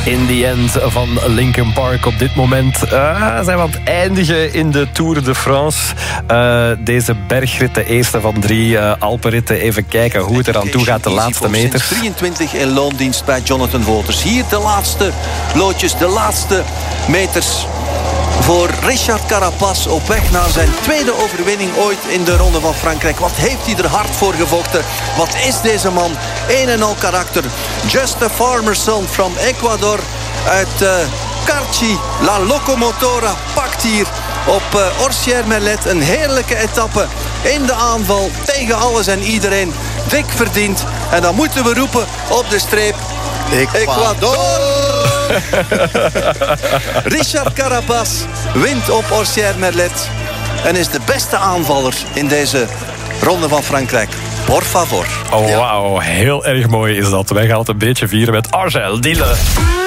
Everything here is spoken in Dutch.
In the end van Linkin Park op dit moment. Zijn we aan het eindigen in de Tour de France. Deze bergrit, de eerste van 3 Alpenritten. Even kijken hoe het eraan toe gaat, de laatste meters. 23 in loondienst bij Jonathan Wolters. Hier de laatste loodjes, de laatste meters voor Richard Carapaz op weg naar zijn tweede overwinning ooit in de Ronde van Frankrijk. Wat heeft hij er hard voor gevochten? Wat is deze man? Een en al karakter. Just a farmer's son from Ecuador uit Carchi. La Locomotora pakt hier op Orsières-Merlet een heerlijke etappe in de aanval tegen alles en iedereen. Dik verdiend. En dan moeten we roepen op de streep: Ecuador! Richard Carapaz wint op Orsières-Merlet en is de beste aanvaller in deze Ronde van Frankrijk. Por favor. Oh, wauw, heel erg mooi is dat. Wij gaan het een beetje vieren met Argel Dille.